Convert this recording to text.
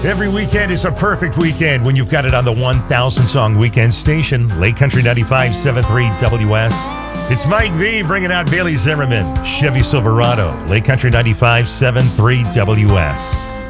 Every weekend is a perfect weekend when you've got it on the 1,000 song weekend station, Lake Country 95.73 WS. It's Mike V bringing out Bailey Zimmerman, Chevy Silverado, Lake Country 95.73 WS.